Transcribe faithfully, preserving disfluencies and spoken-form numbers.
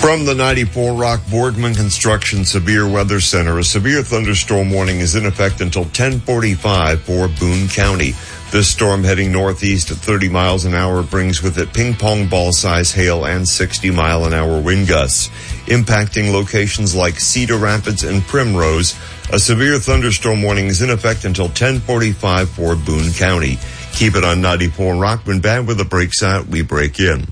From the ninety-four Rock Boardman Construction Severe Weather Center, a severe thunderstorm warning is in effect until ten forty-five for Boone County. This storm heading northeast at thirty miles an hour brings with it ping-pong ball-size hail and sixty mile an hour wind gusts. Impacting locations like Cedar Rapids and Primrose, a severe thunderstorm warning is in effect until ten forty-five for Boone County. Keep it on ninety-four Rock. When bad weather breaks out, we break in.